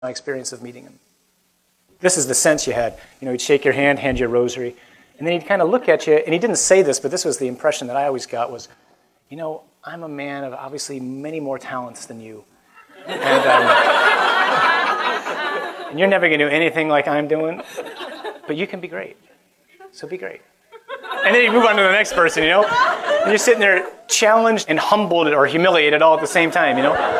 my experience of meeting him. This is the sense you had. He'd shake your hand you a rosary, and then he'd kind of look at you, and he didn't say this, but this was the impression that I always got was, I'm a man of obviously many more talents than you. And you're never going to do anything like I'm doing, but you can be great. So be great. And then you move on to the next person, and you're sitting there challenged and humbled or humiliated all at the same time,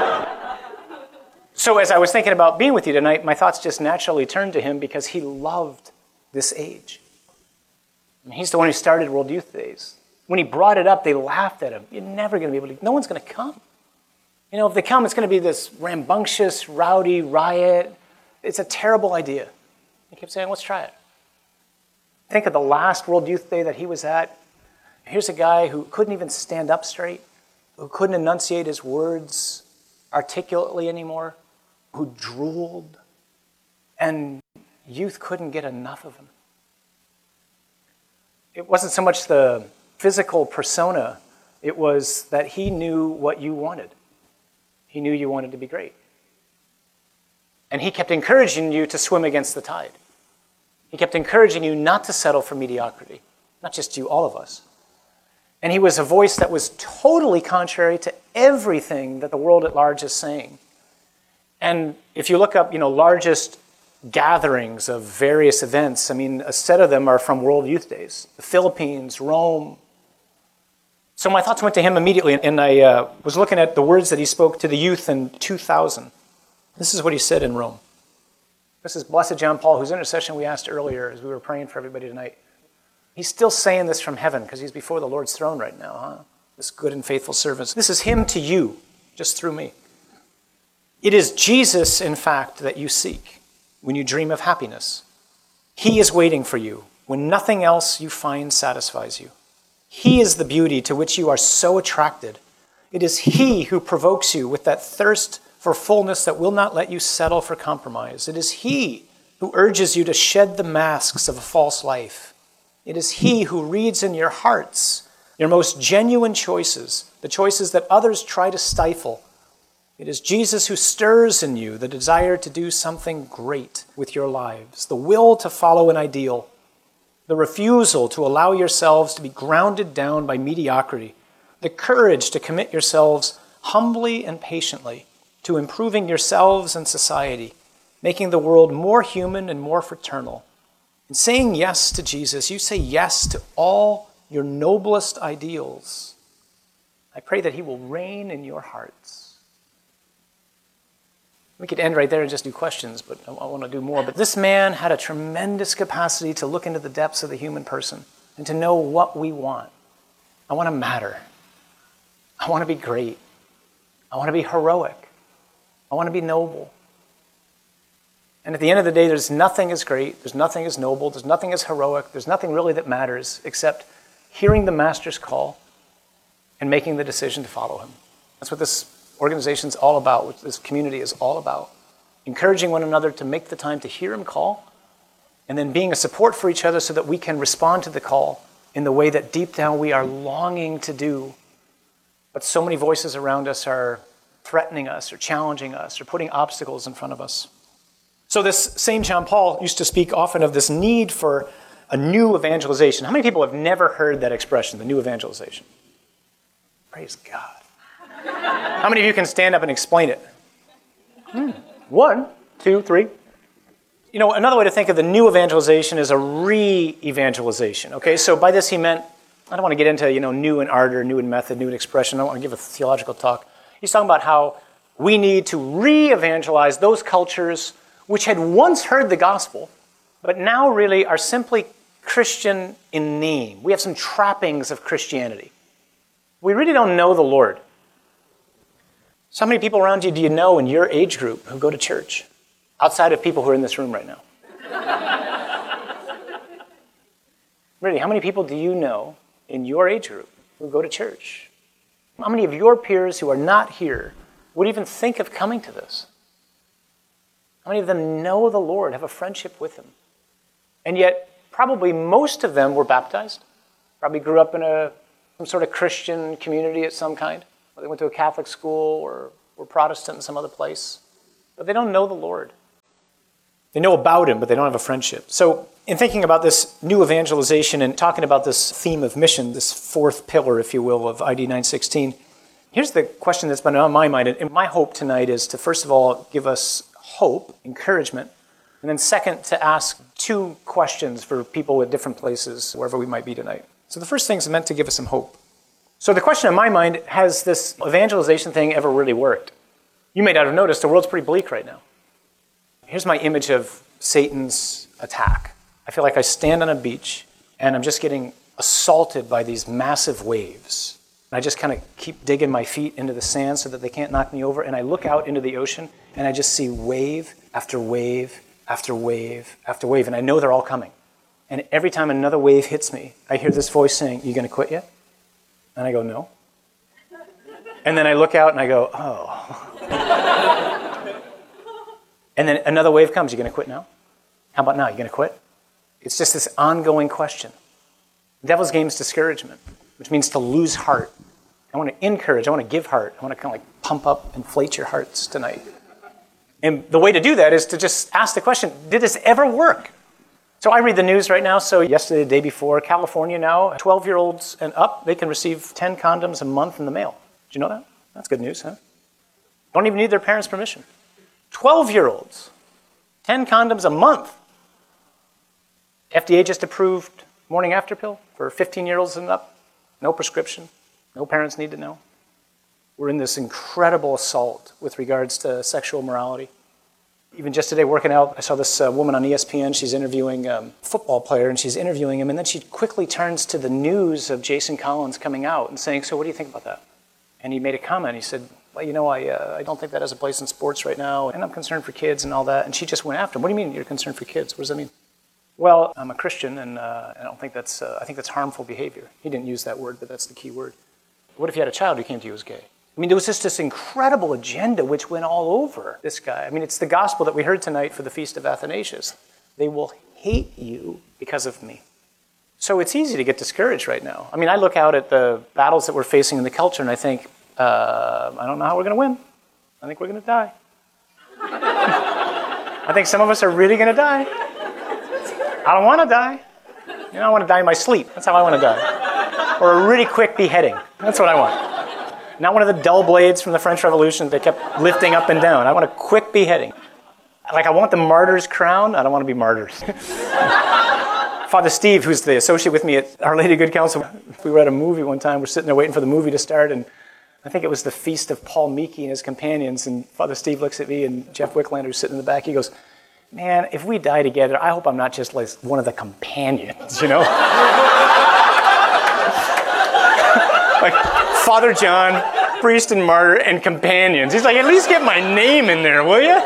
So as I was thinking about being with you tonight, my thoughts just naturally turned to him because he loved this age. He's the one who started World Youth Days. When he brought it up, they laughed at him. You're never going to be able to, no one's going to come. If they come, it's going to be this rambunctious, rowdy riot. It's a terrible idea. He kept saying, let's try it. Think of the last World Youth Day that he was at. Here's a guy who couldn't even stand up straight, who couldn't enunciate his words articulately anymore, who drooled, and youth couldn't get enough of him. It wasn't so much the physical persona, it was that he knew what you wanted. He knew you wanted to be great. And he kept encouraging you to swim against the tide. He kept encouraging you not to settle for mediocrity. Not just you, all of us. And he was a voice that was totally contrary to everything that the world at large is saying. And if you look up, largest gatherings of various events, a set of them are from World Youth Days. The Philippines, Rome. So my thoughts went to him immediately, and I was looking at the words that he spoke to the youth in 2000. This is what he said in Rome. This is Blessed John Paul, whose intercession we asked earlier as we were praying for everybody tonight. He's still saying this from heaven because he's before the Lord's throne right now, huh? This good and faithful servant. This is him to you, just through me. It is Jesus, in fact, that you seek when you dream of happiness. He is waiting for you when nothing else you find satisfies you. He is the beauty to which you are so attracted. It is he who provokes you with that thirst for fullness that will not let you settle for compromise. It is he who urges you to shed the masks of a false life. It is he who reads in your hearts your most genuine choices, the choices that others try to stifle. It is Jesus who stirs in you the desire to do something great with your lives, the will to follow an ideal, the refusal to allow yourselves to be grounded down by mediocrity, the courage to commit yourselves humbly and patiently to improving yourselves and society, making the world more human and more fraternal. In saying yes to Jesus, you say yes to all your noblest ideals. I pray that he will reign in your hearts. We could end right there and just do questions, but I want to do more. But this man had a tremendous capacity to look into the depths of the human person and to know what we want. I want to matter. I want to be great. I want to be heroic. I want to be noble. And at the end of the day, there's nothing as great, there's nothing as noble, there's nothing as heroic, there's nothing really that matters except hearing the Master's call and making the decision to follow him. That's what this organization's all about, what this community is all about. Encouraging one another to make the time to hear him call, and then being a support for each other so that we can respond to the call in the way that deep down we are longing to do. But so many voices around us are threatening us or challenging us or putting obstacles in front of us. So this same John Paul used to speak often of this need for a new evangelization. How many people have never heard that expression, the new evangelization? Praise God. How many of you can stand up and explain it? 1, 2, 3. Another way to think of the new evangelization is a re-evangelization. Okay, so by this he meant, I don't want to get into, new in art or new in method, new in expression. I don't want to give a theological talk. He's talking about how we need to re-evangelize those cultures which had once heard the gospel, but now really are simply Christian in name. We have some trappings of Christianity. We really don't know the Lord. So how many people around you do you know in your age group who go to church, outside of people who are in this room right now? Really, how many people do you know in your age group who go to church? How many of your peers who are not here would even think of coming to this? How many of them know the Lord, have a friendship with him? And yet, probably most of them were baptized, probably grew up in some sort of Christian community of some kind. Or they went to a Catholic school or were Protestant in some other place. But they don't know the Lord. They know about him, but they don't have a friendship. So in thinking about this new evangelization and talking about this theme of mission, this fourth pillar, if you will, of ID 916, here's the question that's been on my mind. And my hope tonight is to, first of all, give us hope, encouragement, and then second, to ask two questions for people at different places, wherever we might be tonight. So the first thing is meant to give us some hope. So the question in my mind, has this evangelization thing ever really worked? You may not have noticed, the world's pretty bleak right now. Here's my image of Satan's attack. I feel like I stand on a beach and I'm just getting assaulted by these massive waves. And I just kind of keep digging my feet into the sand so that they can't knock me over. And I look out into the ocean and I just see wave after wave after wave after wave. And I know they're all coming. And every time another wave hits me, I hear this voice saying, "You going to quit yet?" And I go, "No." And then I look out and I go, "Oh." And then another wave comes. "You going to quit now? How about now? You going to quit?" It's just this ongoing question. The devil's game is discouragement, which means to lose heart. I want to encourage. I want to give heart. I want to kind of like pump up, inflate your hearts tonight. And the way to do that is to just ask the question, did this ever work? So I read the news right now. So yesterday, the day before, California now, 12-year-olds and up, they can receive 10 condoms a month in the mail. Did you know that? That's good news, huh? Don't even need their parents' permission. 12-year-olds, 10 condoms a month. FDA just approved morning after pill for 15-year-olds and up. No prescription. No parents need to know. We're in this incredible assault with regards to sexual morality. Even just today, working out, I saw this woman on ESPN. She's interviewing a football player, and she's interviewing him, and then she quickly turns to the news of Jason Collins coming out and saying, "So what do you think about that?" And he made a comment. He said, "Well, you know, I don't think that has a place in sports right now, and I'm concerned for kids and all that." And she just went after him. "What do you mean you're concerned for kids? What does that mean?" "Well, I'm a Christian, and I don't think that's, I think that's harmful behavior." He didn't use that word, but that's the key word. What if you had a child who came to you as gay? I mean, there was just this incredible agenda which went all over this guy. I mean, it's the gospel that we heard tonight for the Feast of Athanasius. They will hate you because of me. So it's easy to get discouraged right now. I mean, I look out at the battles that we're facing in the culture and I think, I don't know how we're going to win. I think we're going to die. I think some of us are really going to die. I don't want to die. You know, I want to die in my sleep. That's how I want to die. Or a really quick beheading. That's what I want. Not one of the dull blades from the French Revolution that they kept lifting up and down. I want a quick beheading. Like, I want the martyr's crown. I don't want to be martyred. Father Steve, who's the associate with me at Our Lady of Good Counsel, we were at a movie one time. We're sitting there waiting for the movie to start, and I think it was the Feast of Paul Meeky and his companions, and Father Steve looks at me, and Jeff Wicklander, who's sitting in the back, he goes, "Man, if we die together, I hope I'm not just like one of the companions, you know?" Like, Father John, priest and martyr, and companions. He's like, "At least get my name in there, will you?"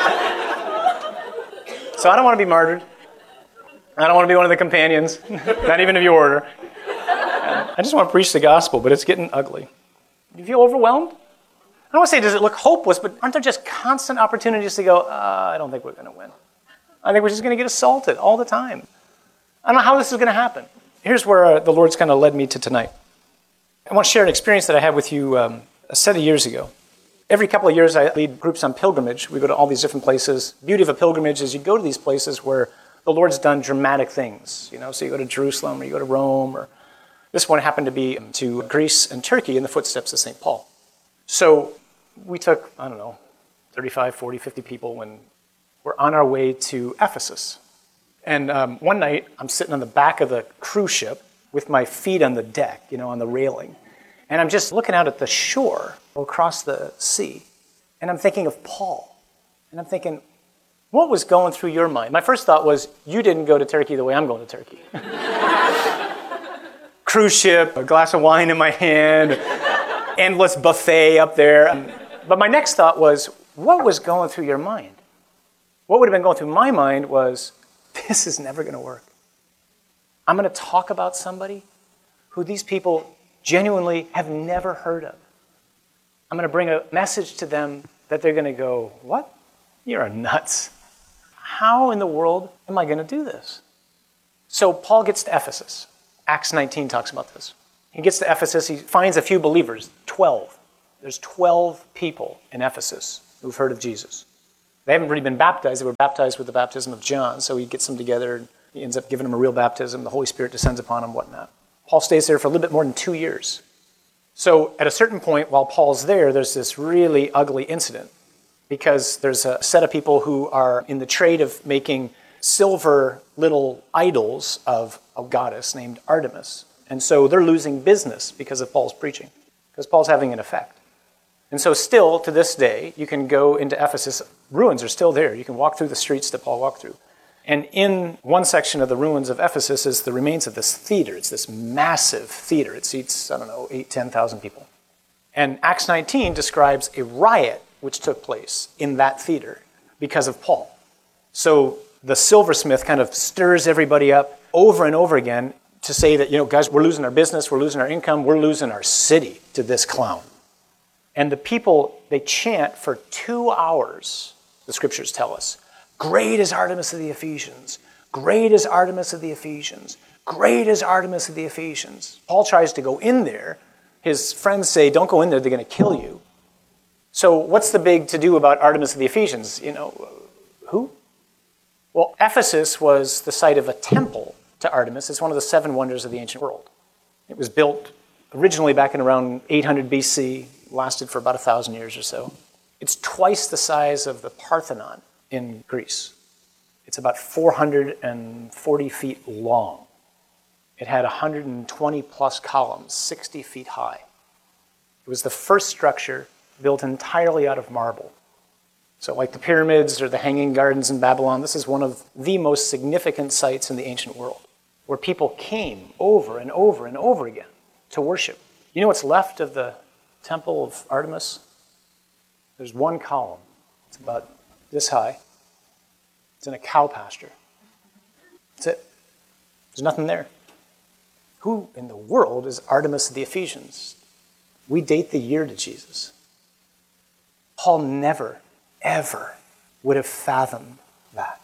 So I don't want to be martyred. I don't want to be one of the companions, not even of your order. I just want to preach the gospel, but it's getting ugly. Do you feel overwhelmed? I don't want to say, does it look hopeless, but aren't there just constant opportunities to go, I don't think we're going to win. I think we're just going to get assaulted all the time. I don't know how this is going to happen. Here's where the Lord's kind of led me to tonight. I want to share an experience that I had with you a set of years ago. Every couple of years, I lead groups on pilgrimage. We go to all these different places. The beauty of a pilgrimage is you go to these places where the Lord's done dramatic things. You know, so you go to Jerusalem, or you go to Rome, or this one happened to be to Greece and Turkey in the footsteps of St. Paul. So we took, 35, 40, 50 people when we're on our way to Ephesus. And one night, I'm sitting on the back of the cruise ship with my feet on the deck, on the railing. And I'm just looking out at the shore across the sea. And I'm thinking of Paul. And I'm thinking, what was going through your mind? My first thought was, you didn't go to Turkey the way I'm going to Turkey. Cruise ship, a glass of wine in my hand, endless buffet up there. But my next thought was, what was going through your mind? What would have been going through my mind was, this is never going to work. I'm going to talk about somebody who these people genuinely have never heard of. I'm going to bring a message to them that they're going to go, what? You're nuts. How in the world am I going to do this? So Paul gets to Ephesus. Acts 19 talks about this. He gets to Ephesus. He finds a few believers, 12. There's 12 people in Ephesus who've heard of Jesus. They haven't really been baptized. They were baptized with the baptism of John. So he gets them together, and he ends up giving them a real baptism. The Holy Spirit descends upon them, whatnot. Paul stays there for a little bit more than 2 years. So at a certain point, while Paul's there, there's this really ugly incident, because there's a set of people who are in the trade of making silver little idols of a goddess named Artemis. And so they're losing business because of Paul's preaching, because Paul's having an effect. And so still, to this day, you can go into Ephesus. Ruins are still there. You can walk through the streets that Paul walked through. And in one section of the ruins of Ephesus is the remains of this theater. It's this massive theater. It seats, 8,000, 10,000 people. And Acts 19 describes a riot which took place in that theater because of Paul. So the silversmith kind of stirs everybody up over and over again to say that, guys, we're losing our business, we're losing our income, we're losing our city to this clown. And the people, they chant for 2 hours, the scriptures tell us, "Great is Artemis of the Ephesians. Great is Artemis of the Ephesians. Great is Artemis of the Ephesians." Paul tries to go in there. His friends say, "Don't go in there, they're going to kill you." So what's the big to-do about Artemis of the Ephesians? Who? Well, Ephesus was the site of a temple to Artemis. It's one of the 7 wonders of the ancient world. It was built originally back in around 800 BC, lasted for about 1,000 years or so. It's twice the size of the Parthenon in Greece. It's about 440 feet long. It had 120 plus columns, 60 feet high. It was the first structure built entirely out of marble. So like the pyramids or the Hanging Gardens in Babylon, this is one of the most significant sites in the ancient world, where people came over and over and over again to worship. You know what's left of the temple of Artemis? There's one column. It's about this high. It's in a cow pasture. That's it. There's nothing there. Who in the world is Artemis of the Ephesians? We date the year to Jesus. Paul never, ever would have fathomed that.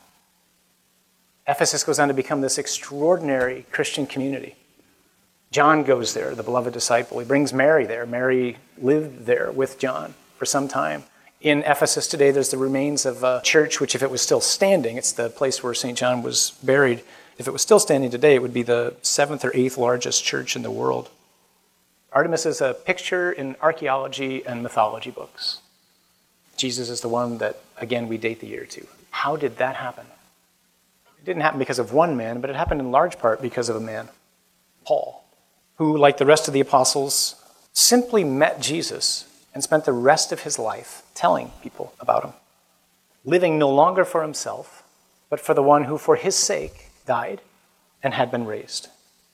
Ephesus goes on to become this extraordinary Christian community. John goes there, the beloved disciple. He brings Mary there. Mary lived there with John for some time. In Ephesus today, there's the remains of a church, which if it was still standing, it's the place where St. John was buried. If it was still standing today, it would be the 7th or 8th largest church in the world. Artemis is a picture in archaeology and mythology books. Jesus is the one that, again, we date the year to. How did that happen? It didn't happen because of one man, but it happened in large part because of a man, Paul, who, like the rest of the apostles, simply met Jesus and spent the rest of his life telling people about him, living no longer for himself, but for the one who, for his sake, died and had been raised.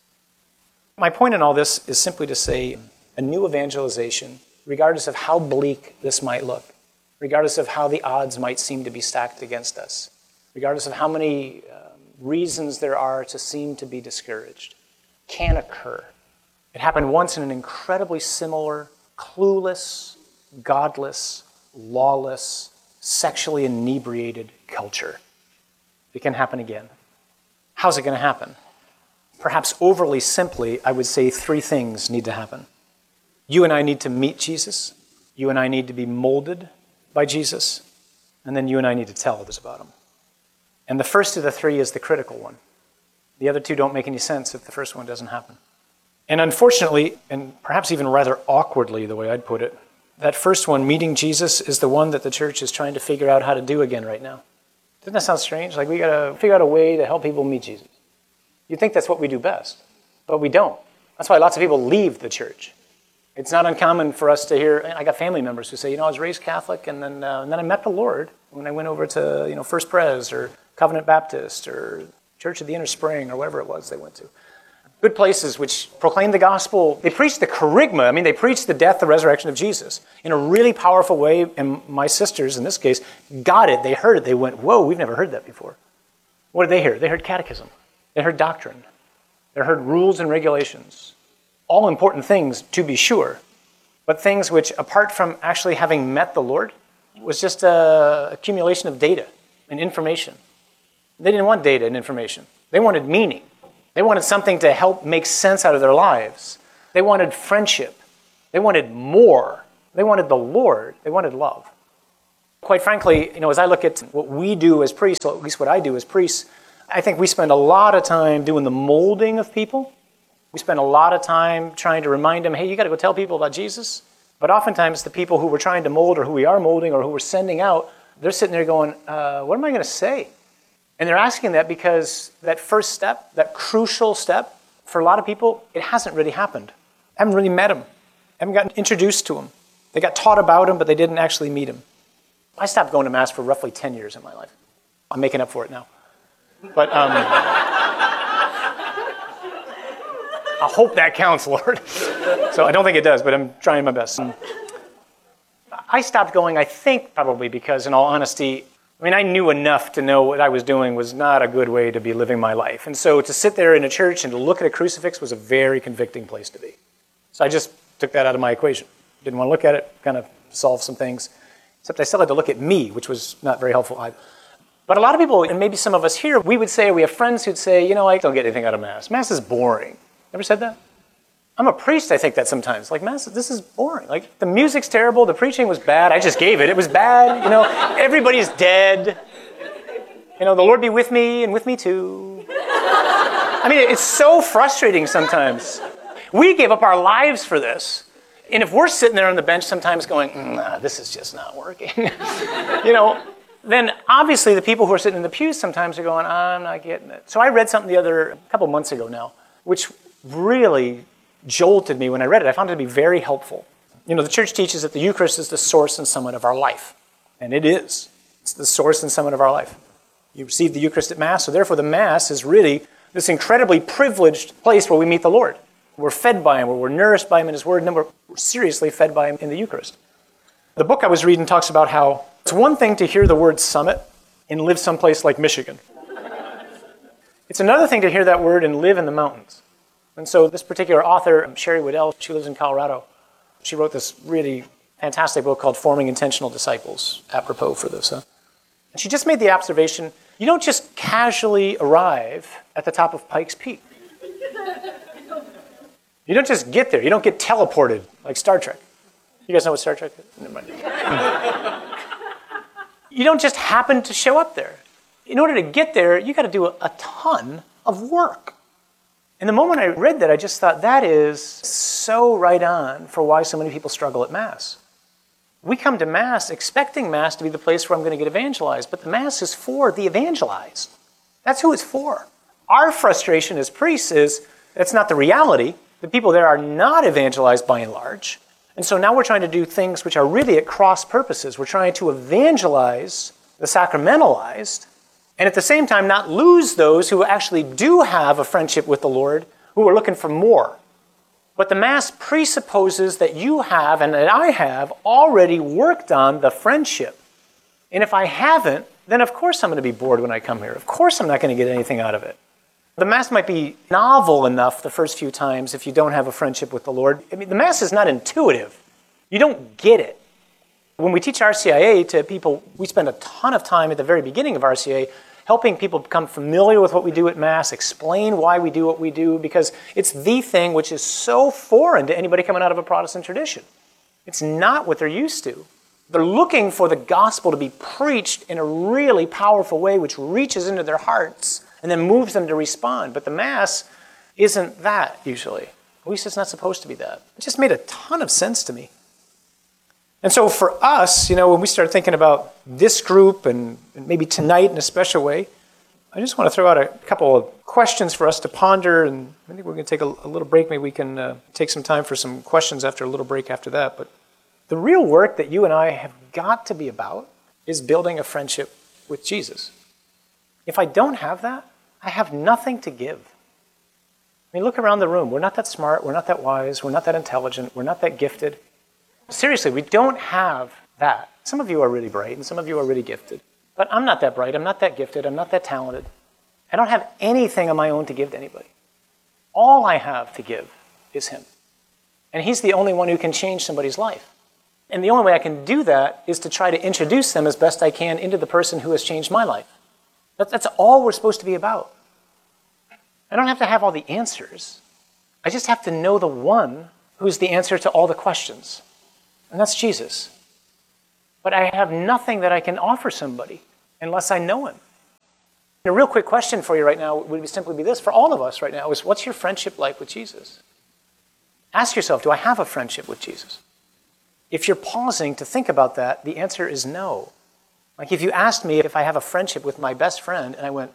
My point in all this is simply to say a new evangelization, regardless of how bleak this might look, regardless of how the odds might seem to be stacked against us, regardless of how many reasons there are to seem to be discouraged, can occur. It happened once in an incredibly similar, clueless, godless, lawless, sexually inebriated culture. It can happen again. How's it going to happen? Perhaps overly simply, I would say 3 things need to happen. You and I need to meet Jesus. You and I need to be molded by Jesus. And then you and I need to tell others about him. And the first of the 3 is the critical one. The other 2 don't make any sense if the first one doesn't happen. And unfortunately, and perhaps even rather awkwardly, the way I'd put it, that first one, meeting Jesus, is the one that the church is trying to figure out how to do again right now. Doesn't that sound strange? Like we got to figure out a way to help people meet Jesus. You'd think that's what we do best, but we don't. That's why lots of people leave the church. It's not uncommon for us to hear, I got family members who say, I was raised Catholic and then I met the Lord when I went over to First Pres or Covenant Baptist or Church of the Inner Spring or whatever it was they went to. Good places which proclaim the gospel. They preach the kerygma. They preach the death, the resurrection of Jesus in a really powerful way. And my sisters, in this case, got it. They heard it. They went, whoa, we've never heard that before. What did they hear? They heard catechism. They heard doctrine. They heard rules and regulations. All important things, to be sure, but things which, apart from actually having met the Lord, was just an accumulation of data and information. They didn't want data and information. They wanted meaning. They wanted something to help make sense out of their lives. They wanted friendship. They wanted more. They wanted the Lord. They wanted love. Quite frankly, as I look at what we do as priests, or at least what I do as priests, I think we spend a lot of time doing the molding of people. We spend a lot of time trying to remind them, hey, you got to go tell people about Jesus. But oftentimes the people who we're trying to mold or who we are molding or who we're sending out, they're sitting there going, what am I going to say? And they're asking that because that first step, that crucial step, for a lot of people, it hasn't really happened. I haven't really met him. I haven't gotten introduced to him. They got taught about him, but they didn't actually meet him. I stopped going to Mass for roughly 10 years in my life. I'm making up for it now. But I hope that counts, Lord. So I don't think it does, but I'm trying my best. I stopped going, I think, probably because, in all honesty, I knew enough to know what I was doing was not a good way to be living my life. And so to sit there in a church and to look at a crucifix was a very convicting place to be. So I just took that out of my equation. Didn't want to look at it, kind of solve some things. Except I still had to look at me, which was not very helpful either. But a lot of people, and maybe some of us here, we would say, we have friends who'd say, I don't get anything out of Mass. Mass is boring. Ever said that? I'm a priest, I think that sometimes. Like, Mass, this is boring. Like, the music's terrible, the preaching was bad, I just gave it. It was bad, everybody's dead. The Lord be with me and with me too. It's so frustrating sometimes. We gave up our lives for this. And if we're sitting there on the bench sometimes going, this is just not working, then obviously the people who are sitting in the pews sometimes are going, I'm not getting it. So I read something a couple months ago now, which really jolted me when I read it. I found it to be very helpful. The church teaches that the Eucharist is the source and summit of our life. And it is. It's the source and summit of our life. You receive the Eucharist at Mass, so therefore the Mass is really this incredibly privileged place where we meet the Lord. We're fed by him, where we're nourished by him in his word, and then we're seriously fed by him in the Eucharist. The book I was reading talks about how it's one thing to hear the word summit and live someplace like Michigan. It's another thing to hear that word and live in the mountains. And so this particular author, Sherry Waddell, she lives in Colorado. She wrote this really fantastic book called Forming Intentional Disciples, apropos for this. And she just made the observation, you don't just casually arrive at the top of Pikes Peak. You don't just get there. You don't get teleported like Star Trek. You guys know what Star Trek is? Never mind. You don't just happen to show up there. In order to get there, you got to do a ton of work. And the moment I read that, I just thought that is so right on for why so many people struggle at Mass. We come to Mass expecting Mass to be the place where I'm going to get evangelized, but the Mass is for the evangelized. That's who it's for. Our frustration as priests is that's not the reality. The people there are not evangelized by and large. And so now we're trying to do things which are really at cross purposes. We're trying to evangelize the sacramentalized, and at the same time not lose those who actually do have a friendship with the Lord, who are looking for more. But the Mass presupposes that you have, and that I have, already worked on the friendship. And if I haven't, then of course I'm going to be bored when I come here. Of course I'm not going to get anything out of it. The Mass might be novel enough the first few times if you don't have a friendship with the Lord. The Mass is not intuitive. You don't get it. When we teach RCIA to people, we spend a ton of time at the very beginning of RCIA helping people become familiar with what we do at Mass, explain why we do what we do, because it's the thing which is so foreign to anybody coming out of a Protestant tradition. It's not what they're used to. They're looking for the gospel to be preached in a really powerful way which reaches into their hearts and then moves them to respond. But the Mass isn't that, usually. At least it's not supposed to be that. It just made a ton of sense to me. And so for us, when we start thinking about this group and maybe tonight in a special way, I just want to throw out a couple of questions for us to ponder, and I think we're going to take a little break. Maybe we can take some time for some questions after a little break after that. But the real work that you and I have got to be about is building a friendship with Jesus. If I don't have that, I have nothing to give. Look around the room. We're not that smart. We're not that wise. We're not that intelligent. We're not that gifted. Seriously, we don't have that. Some of you are really bright and some of you are really gifted. But I'm not that bright. I'm not that gifted. I'm not that talented. I don't have anything of my own to give to anybody. All I have to give is him. And he's the only one who can change somebody's life. And the only way I can do that is to try to introduce them as best I can into the person who has changed my life. That's all we're supposed to be about. I don't have to have all the answers. I just have to know the one who's the answer to all the questions. And that's Jesus. but I have nothing that I can offer somebody unless I know him. A real quick question for you right now would simply be this, for all of us right now, is what's your friendship like with Jesus? Ask yourself, do I have a friendship with Jesus? If you're pausing to think about that, the answer is no. Like if you asked me if I have a friendship with my best friend, and I went,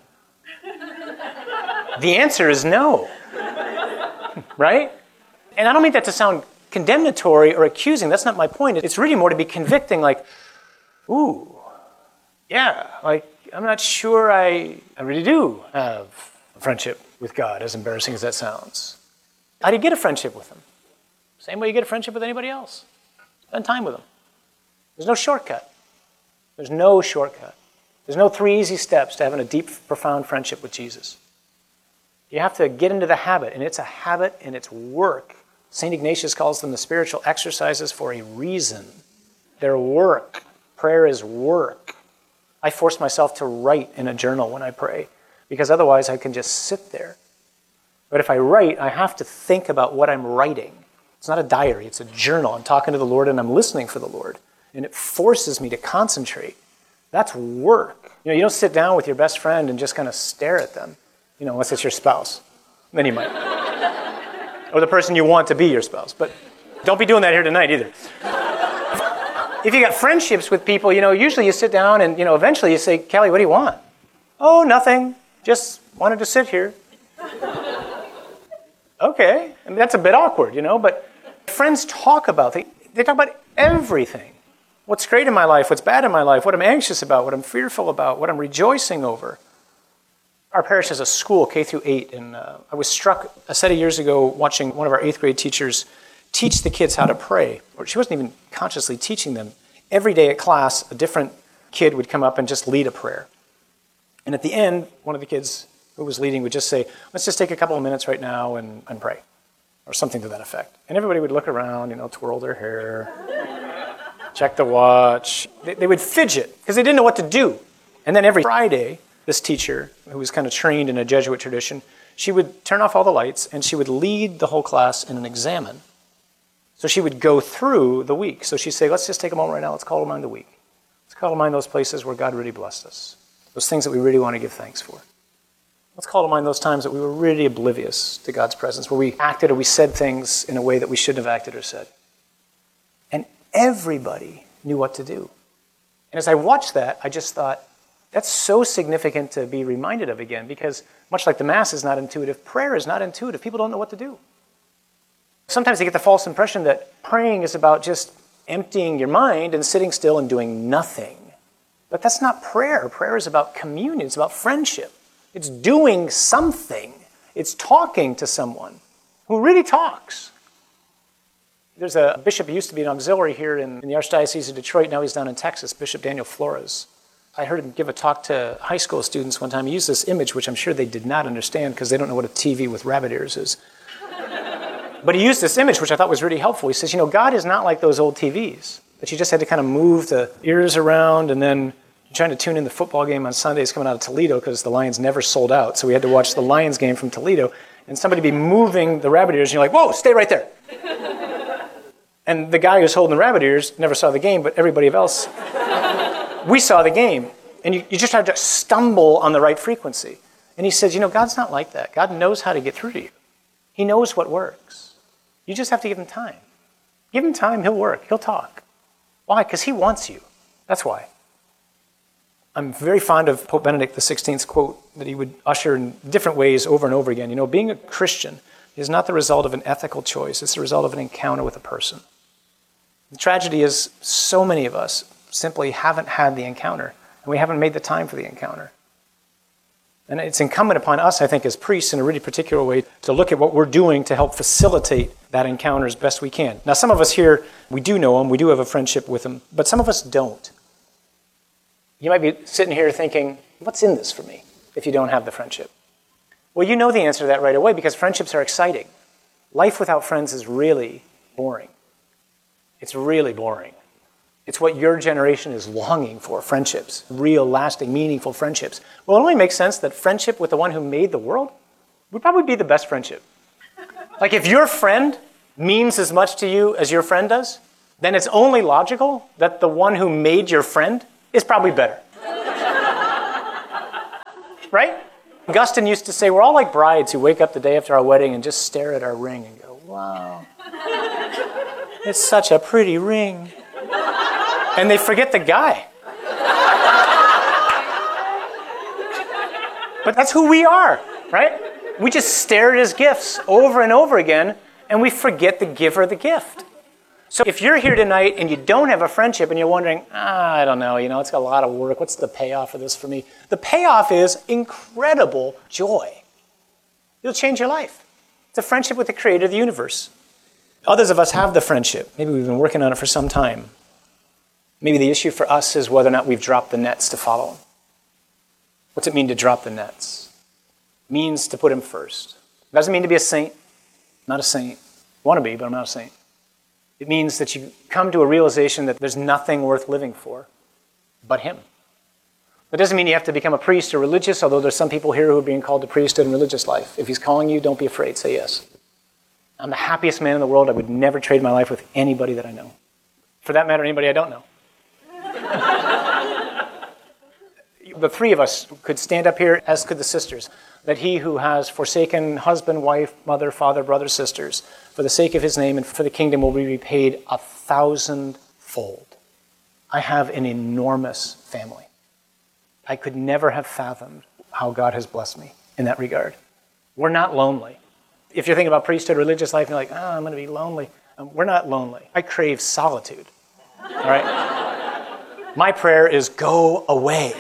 the answer is no. Right? And I don't mean that to sound condemnatory or accusing. That's not my point. It's really more to be convicting, like, ooh, yeah, like, I'm not sure I really do have a friendship with God, as embarrassing as that sounds. How do you get a friendship with him? Same way you get a friendship with anybody else. Spend time with him. There's no shortcut. There's no shortcut. There's no 3 easy steps to having a deep, profound friendship with Jesus. You have to get into the habit, and it's a habit and it's work. St. Ignatius calls them the spiritual exercises for a reason. They're work. Prayer is work. I force myself to write in a journal when I pray, because otherwise I can just sit there. But if I write, I have to think about what I'm writing. It's not a diary, it's a journal. I'm talking to the Lord and I'm listening for the Lord. And it forces me to concentrate. That's work. You don't sit down with your best friend and just kind of stare at them, unless it's your spouse. Then you might. Or the person you want to be your spouse. But don't be doing that here tonight either. If you got friendships with people, usually you sit down and, eventually you say, Kelly, what do you want? Oh, nothing. Just wanted to sit here. Okay. I mean, that's a bit awkward, but friends talk about things. They talk about everything. What's great in my life, what's bad in my life, what I'm anxious about, what I'm fearful about, what I'm rejoicing over. Our parish has a school, K through 8, and I was struck a set of years ago watching one of our 8th grade teachers teach the kids how to pray. Or she wasn't even consciously teaching them. Every day at class, a different kid would come up and just lead a prayer. And at the end, one of the kids who was leading would just say, let's just take a couple of minutes right now and pray, or something to that effect. And everybody would look around, twirl their hair, check the watch. They would fidget because they didn't know what to do. And then every Friday, this teacher, who was kind of trained in a Jesuit tradition, she would turn off all the lights and she would lead the whole class in an examen. So she would go through the week. So she'd say, let's just take a moment right now, let's call to mind the week. Let's call to mind those places where God really blessed us. Those things that we really want to give thanks for. Let's call to mind those times that we were really oblivious to God's presence, where we acted or we said things in a way that we shouldn't have acted or said. And everybody knew what to do. And as I watched that, I just thought, that's so significant to be reminded of again, because much like the Mass is not intuitive, prayer is not intuitive. People don't know what to do. Sometimes they get the false impression that praying is about just emptying your mind and sitting still and doing nothing. But that's not prayer. Prayer is about communion. It's about friendship. It's doing something. It's talking to someone who really talks. There's a bishop who used to be an auxiliary here in the Archdiocese of Detroit. Now he's down in Texas, Bishop Daniel Flores. I heard him give a talk to high school students one time. He used this image, which I'm sure they did not understand because they don't know what a TV with rabbit ears is. But he used this image, which I thought was really helpful. He says, God is not like those old TVs, that you just had to kind of move the ears around, and then you're trying to tune in the football game on Sundays coming out of Toledo because the Lions never sold out. So we had to watch the Lions game from Toledo, and somebody be moving the rabbit ears, and you're like, whoa, stay right there. And the guy who's holding the rabbit ears never saw the game, but everybody else, we saw the game. And you just have to stumble on the right frequency. And he says, God's not like that. God knows how to get through to you. He knows what works. You just have to give him time. Give him time, he'll work, he'll talk. Why? Because he wants you. That's why. I'm very fond of Pope Benedict XVI's quote that he would usher in different ways over and over again. Being a Christian is not the result of an ethical choice. It's the result of an encounter with a person. The tragedy is so many of us simply haven't had the encounter, and we haven't made the time for the encounter. And it's incumbent upon us, I think, as priests in a really particular way, to look at what we're doing to help facilitate that encounter as best we can. Now, some of us here, we do know him, we do have a friendship with him, but some of us don't. You might be sitting here thinking, what's in this for me if you don't have the friendship? Well, you know the answer to that right away because friendships are exciting. Life without friends is really boring. It's really boring. It's what your generation is longing for, friendships, real, lasting, meaningful friendships. Well, it only makes sense that friendship with the one who made the world would probably be the best friendship. Like if your friend means as much to you as your friend does, then it's only logical that the one who made your friend is probably better. Right? Augustine used to say, we're all like brides who wake up the day after our wedding and just stare at our ring and go, wow, it's such a pretty ring. And they forget the guy. But that's who we are, right? We just stare at his gifts over and over again, and we forget the giver of the gift. So if you're here tonight and you don't have a friendship and you're wondering, I don't know, it's got a lot of work. What's the payoff of this for me? The payoff is incredible joy. It'll change your life. It's a friendship with the creator of the universe. Others of us have the friendship. Maybe we've been working on it for some time. Maybe the issue for us is whether or not we've dropped the nets to follow him. What's it mean to drop the nets? It means to put him first. It doesn't mean to be a saint. I'm not a saint. I want to be, but I'm not a saint. It means that you come to a realization that there's nothing worth living for but him. That doesn't mean you have to become a priest or religious, although there's some people here who are being called to priesthood and religious life. If he's calling you, don't be afraid. Say yes. I'm the happiest man in the world. I would never trade my life with anybody that I know. For that matter, anybody I don't know. The three of us could stand up here, as could the sisters, that he who has forsaken husband, wife, mother, father, brother, sisters, for the sake of his name and for the kingdom will be repaid 1,000-fold. I have an enormous family. I could never have fathomed how God has blessed me in that regard. We're not lonely. If you're thinking about priesthood, religious life, and you're like, I'm going to be lonely. We're not lonely. I crave solitude. All right? My prayer is go away.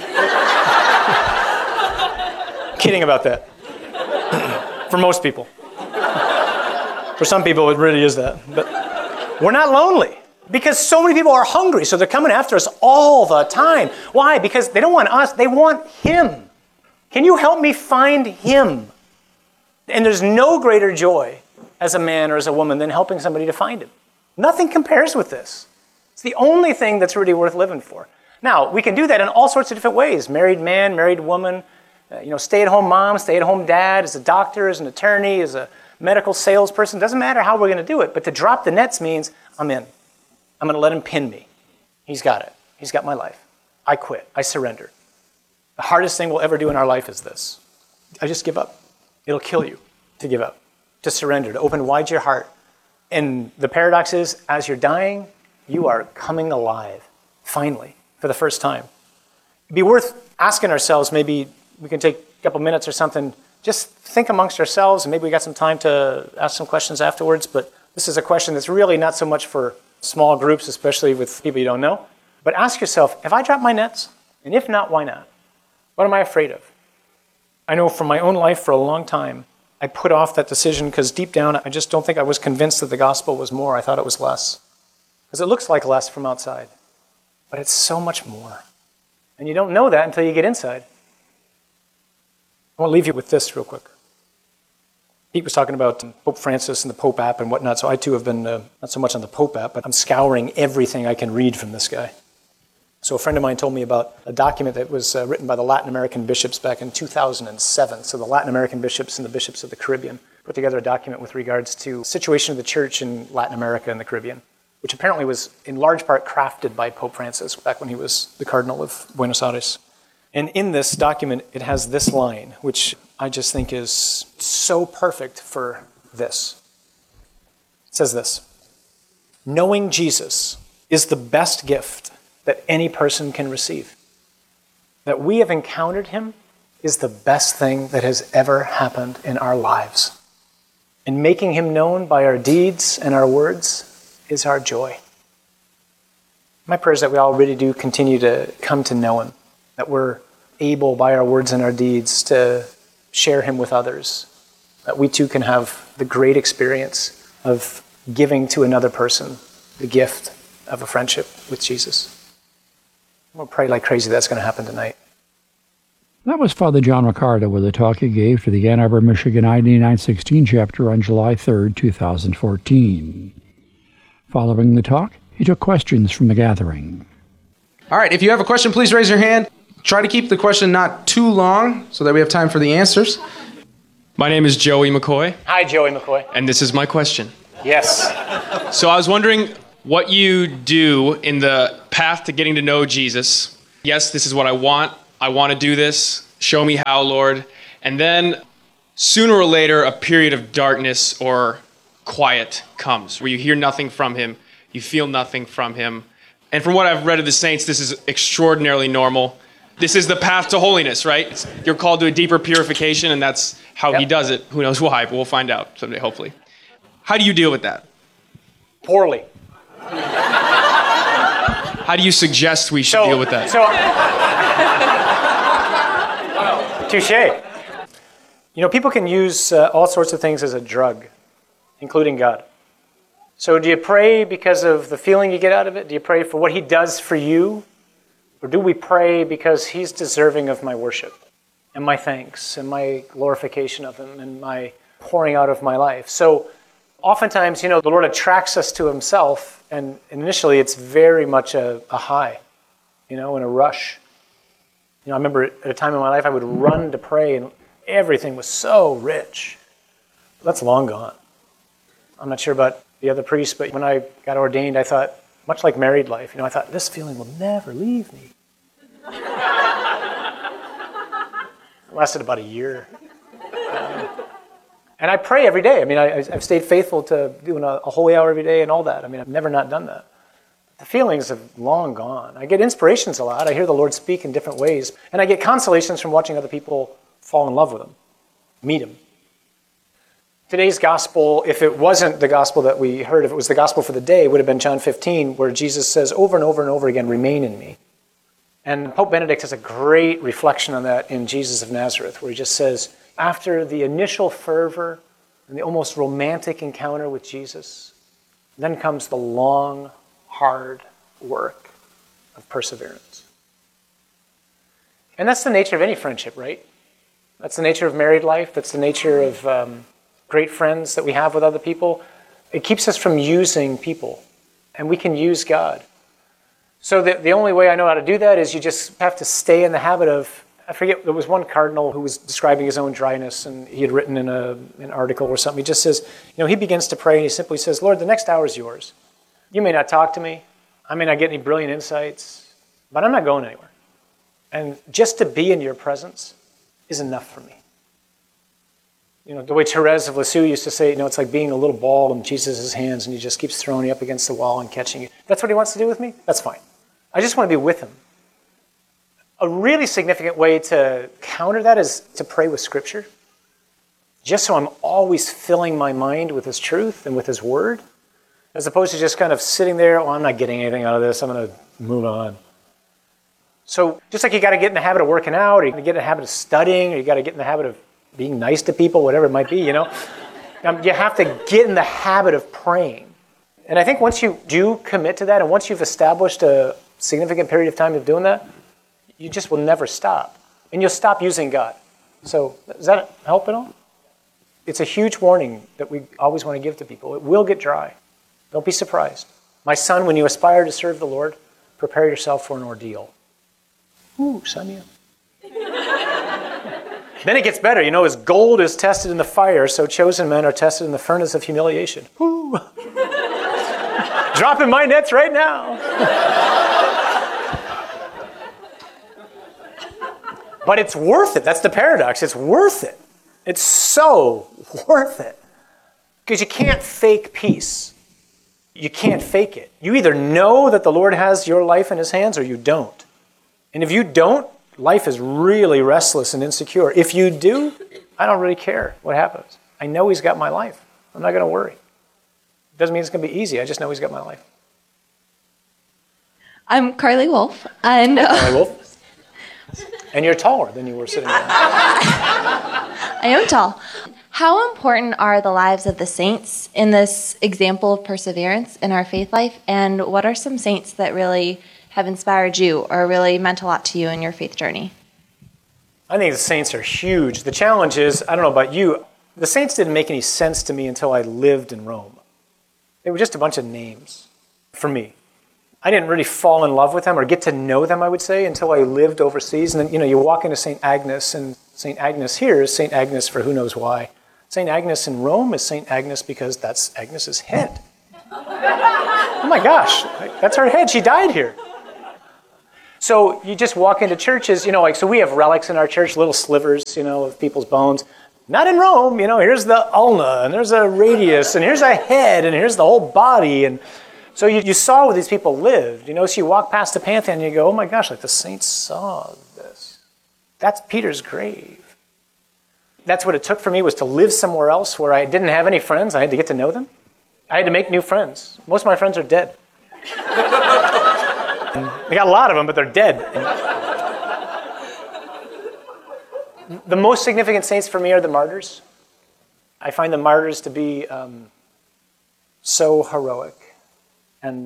Kidding about that. For most people. For some people, it really is that. But we're not lonely because so many people are hungry, so they're coming after us all the time. Why? Because they don't want us, they want him. Can you help me find him? And there's no greater joy as a man or as a woman than helping somebody to find him. Nothing compares with this. It's the only thing that's really worth living for. Now, we can do that in all sorts of different ways. Married man, married woman, stay-at-home mom, stay-at-home dad, as a doctor, as an attorney, as a medical salesperson. Doesn't matter how we're going to do it, but to drop the nets means I'm in. I'm going to let him pin me. He's got it. He's got my life. I quit. I surrender. The hardest thing we'll ever do in our life is this. I just give up. It'll kill you to give up, to surrender, to open wide your heart. And the paradox is, as you're dying, you are coming alive, finally, for the first time. It'd be worth asking ourselves, maybe we can take a couple minutes or something, just think amongst ourselves, and maybe we got some time to ask some questions afterwards, but this is a question that's really not so much for small groups, especially with people you don't know, but ask yourself, have I dropped my nets? And if not, why not? What am I afraid of? I know from my own life for a long time, I put off that decision because deep down, I just don't think I was convinced that the gospel was more. I thought it was less. Because it looks like less from outside, but it's so much more. And you don't know that until you get inside. I want to leave you with this real quick. Pete was talking about Pope Francis and the Pope app and whatnot, so I too have been, not so much on the Pope app, but I'm scouring everything I can read from this guy. So a friend of mine told me about a document that was written by the Latin American bishops back in 2007. So the Latin American bishops and the bishops of the Caribbean put together a document with regards to the situation of the church in Latin America and the Caribbean, which apparently was in large part crafted by Pope Francis back when he was the Cardinal of Buenos Aires. And in this document, it has this line, which I just think is so perfect for this. It says this: knowing Jesus is the best gift that any person can receive. That we have encountered him is the best thing that has ever happened in our lives. And making him known by our deeds and our words is our joy. My prayer is that we all really do continue to come to know him, that we're able by our words and our deeds to share him with others, that we too can have the great experience of giving to another person the gift of a friendship with Jesus. I'm going to pray like crazy that's going to happen tonight. That was Father John Riccardo with a talk he gave to the Ann Arbor, Michigan ID916 chapter on July 3rd, 2014. Following the talk, he took questions from the gathering. All right, if you have a question, please raise your hand. Try to keep the question not too long so that we have time for the answers. My name is Joey McCoy. Hi, Joey McCoy. And this is my question. Yes. So I was wondering, what you do in the path to getting to know Jesus. Yes, this is what I want. I want to do this. Show me how, Lord. And then sooner or later, a period of darkness or quiet comes where you hear nothing from him. You feel nothing from him. And from what I've read of the saints, this is extraordinarily normal. This is the path to holiness, right? You're called to a deeper purification, and that's how he does it. Who knows why, but we'll find out someday, hopefully. How do you deal with that? Poorly. How do you suggest we should deal with that? Touche. You know, people can use all sorts of things as a drug, including God. So do you pray because of the feeling you get out of it? Do you pray for what he does for you? Or do we pray because he's deserving of my worship and my thanks and my glorification of him and my pouring out of my life? So oftentimes, the Lord attracts us to himself, and initially it's very much a high, and a rush. I remember at a time in my life I would run to pray and everything was so rich. That's long gone. I'm not sure about the other priests, but when I got ordained, I thought, much like married life, I thought, this feeling will never leave me. It lasted about a year. And I pray every day. I've stayed faithful to doing a holy hour every day and all that. I've never not done that. The feelings have long gone. I get inspirations a lot. I hear the Lord speak in different ways. And I get consolations from watching other people fall in love with him, meet him. Today's gospel, if it wasn't the gospel that we heard, if it was the gospel for the day, it would have been John 15, where Jesus says over and over and over again, remain in me. And Pope Benedict has a great reflection on that in Jesus of Nazareth, where he just says, after the initial fervor and the almost romantic encounter with Jesus, then comes the long, hard work of perseverance. And that's the nature of any friendship, right? That's the nature of married life. That's the nature of great friends that we have with other people. It keeps us from using people, and we can use God. So the only way I know how to do that is you just have to stay in the habit of, I forget, there was one cardinal who was describing his own dryness, and he had written in an article or something. He just says, he begins to pray, and he simply says, Lord, the next hour is yours. You may not talk to me. I may not get any brilliant insights, but I'm not going anywhere. And just to be in your presence is enough for me. The way Therese of Lisieux used to say, it's like being a little ball in Jesus' hands, and he just keeps throwing you up against the wall and catching you. That's what he wants to do with me? That's fine. I just want to be with him. A really significant way to counter that is to pray with Scripture, just so I'm always filling my mind with his truth and with his word, as opposed to just kind of sitting there, I'm not getting anything out of this, I'm going to move on. So just like you got to get in the habit of working out, or you got to get in the habit of studying, or you got to get in the habit of being nice to people, whatever it might be, you have to get in the habit of praying. And I think once you do commit to that, and once you've established a significant period of time of doing that, you just will never stop. And you'll stop using God. So does that help at all? It's a huge warning that we always want to give to people. It will get dry. Don't be surprised. My son, when you aspire to serve the Lord, prepare yourself for an ordeal. Ooh, Sonia. Then it gets better. As gold is tested in the fire, so chosen men are tested in the furnace of humiliation. Woo! Dropping my nets right now. But it's worth it. That's the paradox. It's worth it. It's so worth it. Because you can't fake peace. You can't fake it. You either know that the Lord has your life in his hands or you don't. And if you don't, life is really restless and insecure. If you do, I don't really care what happens. I know he's got my life. I'm not going to worry. It doesn't mean it's going to be easy. I just know he's got my life. I'm Carly Wolf. And Carly Wolf. And you're taller than you were sitting there. I am tall. How important are the lives of the saints in this example of perseverance in our faith life? And what are some saints that really have inspired you or really meant a lot to you in your faith journey? I think the saints are huge. The challenge is, I don't know about you, the saints didn't make any sense to me until I lived in Rome. They were just a bunch of names for me. I didn't really fall in love with them or get to know them, I would say, until I lived overseas. And then, you walk into St. Agnes, and St. Agnes here is St. Agnes for who knows why. St. Agnes in Rome is St. Agnes because that's Agnes's head. Oh my gosh, that's her head. She died here. So you just walk into churches, so we have relics in our church, little slivers, of people's bones. Not in Rome, here's the ulna, and there's a radius, and here's a head, and here's the whole body. And so you saw where these people lived. So you walk past the Pantheon and you go, oh my gosh, like the saints saw this. That's Peter's grave. That's what it took for me, was to live somewhere else where I didn't have any friends. I had to get to know them. I had to make new friends. Most of my friends are dead. I got a lot of them, but they're dead. The most significant saints for me are the martyrs. I find the martyrs to be so heroic. And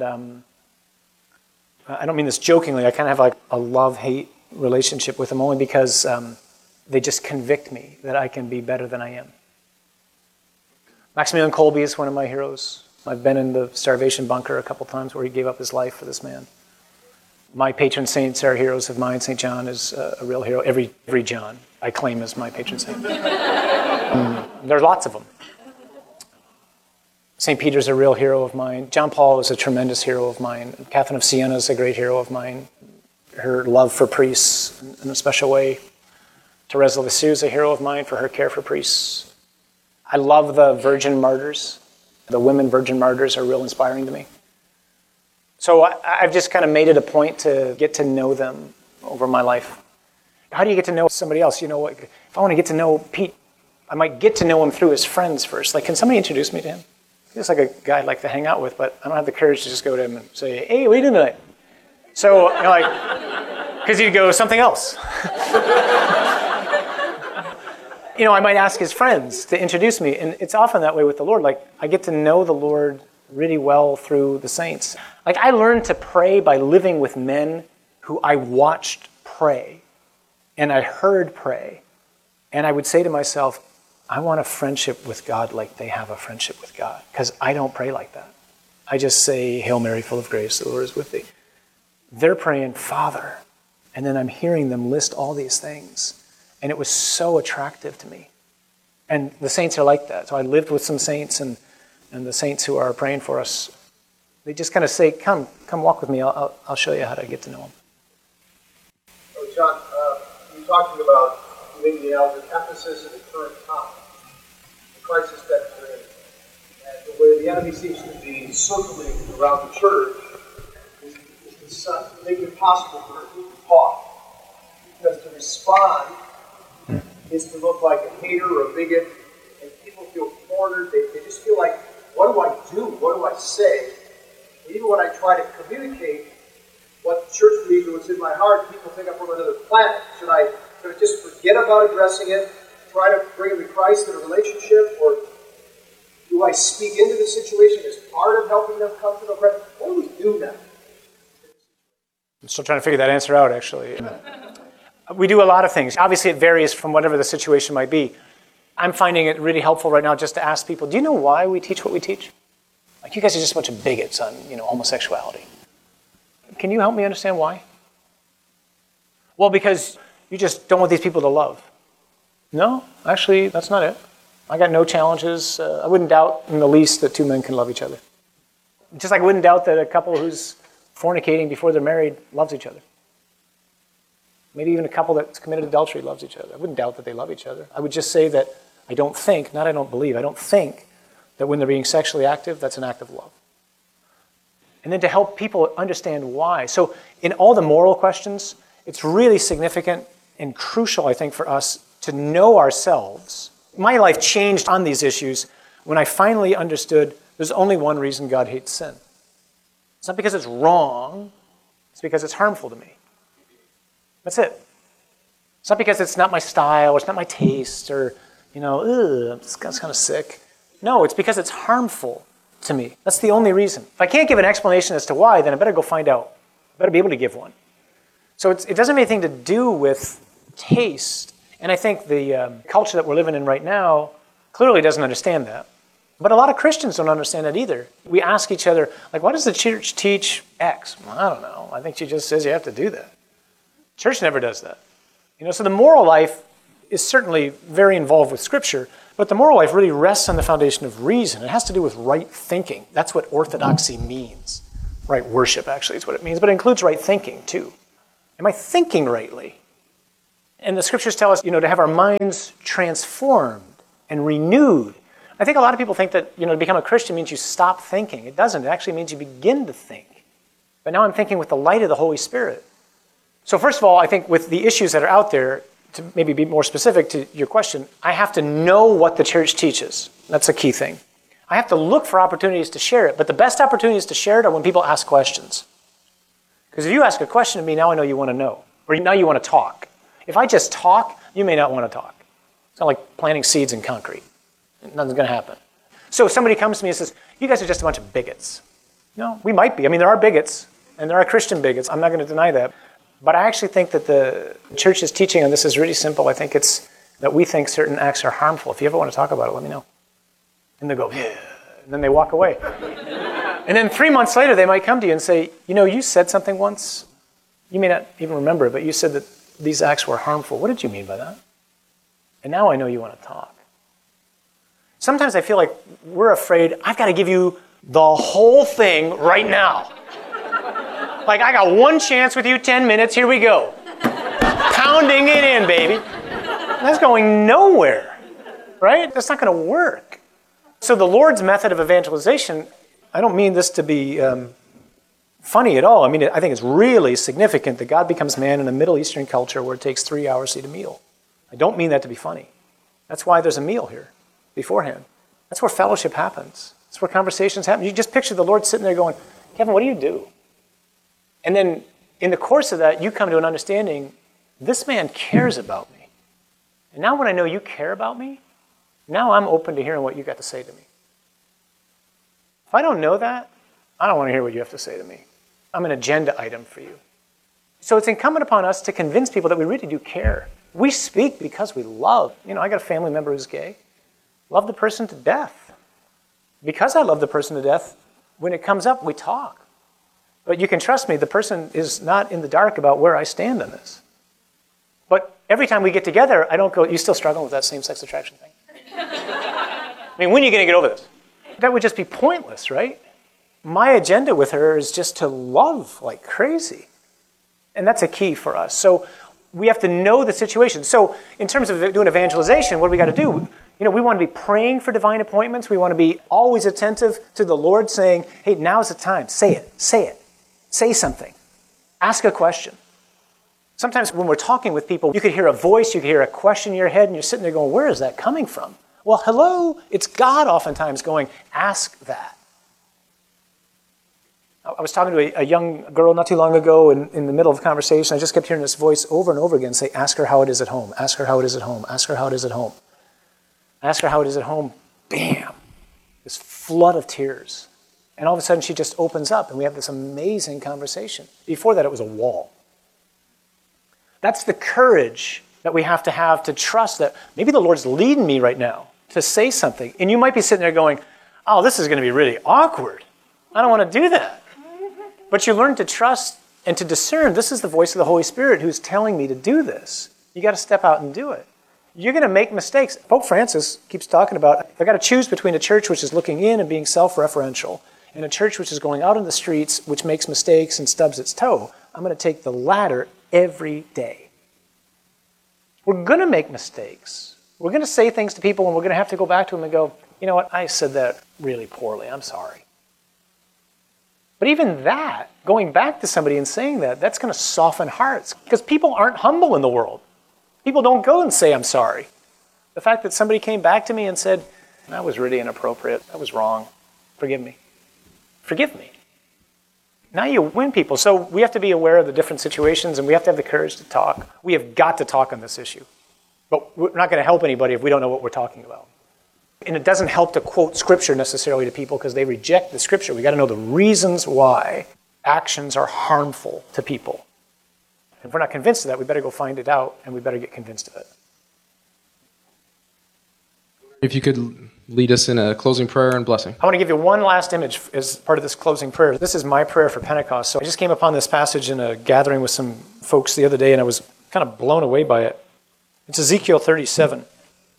I don't mean this jokingly. I kind of have like a love-hate relationship with them, only because they just convict me that I can be better than I am. Maximilian Kolbe is one of my heroes. I've been in the starvation bunker a couple times where he gave up his life for this man. My patron saints are heroes of mine. St. John is a real hero. Every John I claim as my patron saint. There's lots of them. St. Peter's a real hero of mine. John Paul is a tremendous hero of mine. Catherine of Siena is a great hero of mine. Her love for priests in a special way. Thérèse Lisieux is a hero of mine for her care for priests. I love the virgin martyrs. The women virgin martyrs are real inspiring to me. So I've just kind of made it a point to get to know them over my life. How do you get to know somebody else? If I want to get to know Pete, I might get to know him through his friends first. Like, can somebody introduce me to him? He's like a guy I'd like to hang out with, but I don't have the courage to just go to him and say, hey, what are you doing tonight? So, because he'd go, something else. I might ask his friends to introduce me, and it's often that way with the Lord. Like, I get to know the Lord really well through the saints. Like, I learned to pray by living with men who I watched pray, and I heard pray, and I would say to myself, I want a friendship with God like they have a friendship with God, because I don't pray like that. I just say, Hail Mary, full of grace, the Lord is with thee. They're praying, Father, and then I'm hearing them list all these things, and it was so attractive to me. And the saints are like that. So I lived with some saints, and the saints who are praying for us, they just kind of say, come walk with me. I'll show you how to get to know him. Oh, John, you're talking about maybe the emphasis of the current time, the crisis that we're in, and the way the enemy seems to be circling around the church is to make it possible for it to talk. Because to respond is to look like a hater or a bigot, and people feel cornered. They just feel like, what do I do? What do I say? And even when I try to communicate what the church believes or what's in my heart, people think I'm from another planet. Should I just forget about addressing it, try to bring them to Christ in a relationship, or do I speak into the situation as part of helping them come to know Christ? What do we do now? I'm still trying to figure that answer out, actually. We do a lot of things. Obviously, it varies from whatever the situation might be. I'm finding it really helpful right now just to ask people, do you know why we teach what we teach? Like, you guys are just a bunch of bigots on, homosexuality. Can you help me understand why? Well, because you just don't want these people to love. No, actually, that's not it. I got no challenges. I wouldn't doubt in the least that two men can love each other. Just like I wouldn't doubt that a couple who's fornicating before they're married loves each other. Maybe even a couple that's committed adultery loves each other. I wouldn't doubt that they love each other. I would just say that I don't think that when they're being sexually active, that's an act of love. And then to help people understand why. So in all the moral questions, it's really significant and crucial, I think, for us to know ourselves. My life changed on these issues when I finally understood there's only one reason God hates sin. It's not because it's wrong, it's because it's harmful to me. That's it. It's not because it's not my style, or it's not my taste, or, it's kind of sick. No, it's because it's harmful to me. That's the only reason. If I can't give an explanation as to why, then I better go find out. I better be able to give one. So it doesn't have anything to do with taste. And I think the culture that we're living in right now clearly doesn't understand that. But a lot of Christians don't understand that either. We ask each other, like, why does the church teach X? Well, I don't know. I think she just says you have to do that. Church never does that. So the moral life is certainly very involved with Scripture, But the moral life really rests on the foundation of reason. It has to do with right thinking. That's what orthodoxy means. Right worship, actually, is what it means. But it includes right thinking, too. Am I thinking rightly? And the scriptures tell us, to have our minds transformed and renewed. I think a lot of people think that, to become a Christian means you stop thinking. It doesn't. It actually means you begin to think. But now I'm thinking with the light of the Holy Spirit. So first of all, I think with the issues that are out there, to maybe be more specific to your question, I have to know what the church teaches. That's a key thing. I have to look for opportunities to share it. But the best opportunities to share it are when people ask questions. Because if you ask a question to me, now I know you want to know. Or now you want to talk. If I just talk, you may not want to talk. It's not like planting seeds in concrete. Nothing's going to happen. So if somebody comes to me and says, you guys are just a bunch of bigots. No, we might be. I mean, there are bigots, and there are Christian bigots. I'm not going to deny that. But I actually think that the church's teaching on this is really simple. I think it's that we think certain acts are harmful. If you ever want to talk about it, let me know. And they go, yeah. And then they walk away. And then 3 months later, they might come to you and say, you said something once. You may not even remember it, but you said that these acts were harmful. What did you mean by that? And now I know you want to talk. Sometimes I feel like we're afraid, I've got to give you the whole thing right now. Like, I got one chance with you, 10 minutes, here we go. Pounding it in, baby. That's going nowhere, right? That's not going to work. So the Lord's method of evangelization, I don't mean this to be funny at all. I mean, I think it's really significant that God becomes man in a Middle Eastern culture where it takes 3 hours to eat a meal. I don't mean that to be funny. That's why there's a meal here beforehand. That's where fellowship happens. That's where conversations happen. You just picture the Lord sitting there going, Kevin, what do you do? And then in the course of that, you come to an understanding, this man cares about me. And now when I know you care about me, now I'm open to hearing what you got to say to me. If I don't know that, I don't want to hear what you have to say to me. I'm an agenda item for you. So it's incumbent upon us to convince people that we really do care. We speak because we love. I got a family member who's gay. Love the person to death. Because I love the person to death, when it comes up, we talk. But you can trust me, the person is not in the dark about where I stand on this. But every time we get together, I don't go, you still struggling with that same-sex attraction thing? I mean, when are you going to get over this? That would just be pointless, right? My agenda with her is just to love like crazy. And that's a key for us. So we have to know the situation. So in terms of doing evangelization, what do we got to do? We want to be praying for divine appointments. We want to be always attentive to the Lord saying, hey, now's the time. Say it. Say it. Say something. Ask a question. Sometimes when we're talking with people, you could hear a voice, you could hear a question in your head, and you're sitting there going, where is that coming from? Well, hello, it's God oftentimes going, ask that. I was talking to a young girl not too long ago in the middle of a conversation. I just kept hearing this voice over and over again say, ask her how it is at home. Ask her how it is at home. Ask her how it is at home. Ask her how it is at home. Bam! This flood of tears. And all of a sudden she just opens up and we have this amazing conversation. Before that it was a wall. That's the courage that we have to trust that maybe the Lord's leading me right now to say something. And you might be sitting there going, oh, this is going to be really awkward. I don't want to do that. But you learn to trust and to discern, this is the voice of the Holy Spirit who's telling me to do this. You got to step out and do it. You're going to make mistakes. Pope Francis keeps talking about, I've got to choose between a church which is looking in and being self-referential and a church which is going out in the streets, which makes mistakes and stubs its toe. I'm going to take the latter every day. We're going to make mistakes. We're going to say things to people and we're going to have to go back to them and go, you know what, I said that really poorly. I'm sorry. But even that, going back to somebody and saying that, that's going to soften hearts. Because people aren't humble in the world. People don't go and say, I'm sorry. The fact that somebody came back to me and said, that was really inappropriate. That was wrong. Forgive me. Forgive me. Now you win people. So we have to be aware of the different situations and we have to have the courage to talk. We have got to talk on this issue. But we're not going to help anybody if we don't know what we're talking about. And it doesn't help to quote Scripture necessarily to people because they reject the Scripture. We've got to know the reasons why actions are harmful to people. If we're not convinced of that, we better go find it out and we better get convinced of it. If you could lead us in a closing prayer and blessing. I want to give you one last image as part of this closing prayer. This is my prayer for Pentecost. So I just came upon this passage in a gathering with some folks the other day and I was kind of blown away by it. It's Ezekiel 37.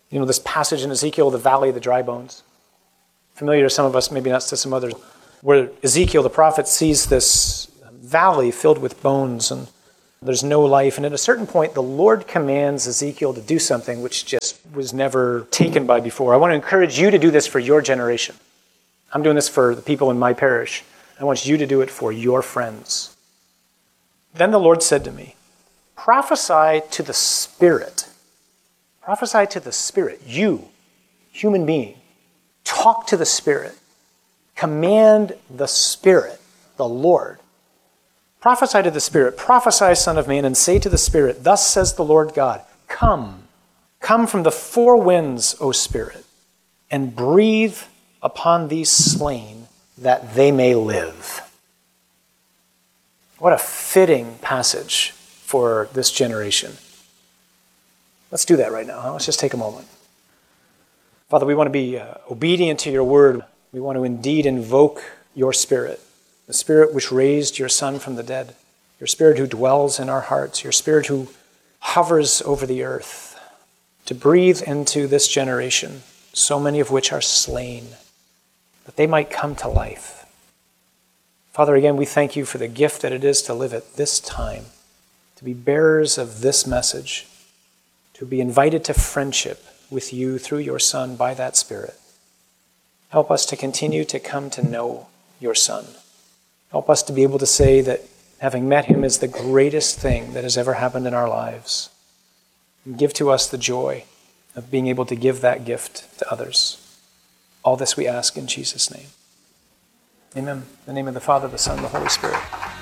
You know, this passage in Ezekiel, the valley of the dry bones. Familiar to some of us, maybe not to some others, where Ezekiel, the prophet, sees this valley filled with bones and there's no life. And at a certain point, the Lord commands Ezekiel to do something which just was never taken by before. I want to encourage you to do this for your generation. I'm doing this for the people in my parish. I want you to do it for your friends. Then the Lord said to me, prophesy to the Spirit. Prophesy to the Spirit. You, human being, talk to the Spirit. Command the Spirit, the Lord. Prophesy to the Spirit. Prophesy, Son of Man, and say to the Spirit, thus says the Lord God, come. Come from the four winds, O Spirit, and breathe upon these slain that they may live. What a fitting passage for this generation. Let's do that right now. Huh? Let's just take a moment. Father, we want to be obedient to your word. We want to indeed invoke your Spirit, the Spirit which raised your Son from the dead, your Spirit who dwells in our hearts, your Spirit who hovers over the earth, to breathe into this generation, so many of which are slain, that they might come to life. Father, again, we thank you for the gift that it is to live at this time, to be bearers of this message, to be invited to friendship with you through your Son by that Spirit. Help us to continue to come to know your Son. Help us to be able to say that having met him is the greatest thing that has ever happened in our lives. And give to us the joy of being able to give that gift to others. All this we ask in Jesus' name. Amen. In the name of the Father, the Son, and the Holy Spirit.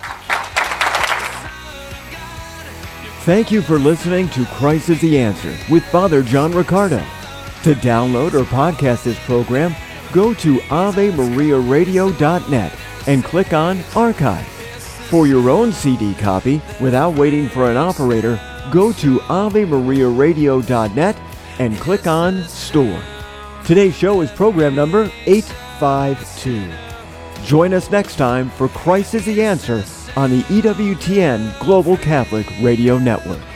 Thank you for listening to Christ is the Answer with Father John Riccardo. To download or podcast this program, go to AveMariaRadio.net and click on Archive. For your own CD copy, without waiting for an operator, go to AveMariaRadio.net and click on Store. Today's show is program number 852. Join us next time for Christ is the Answer on the EWTN Global Catholic Radio Network.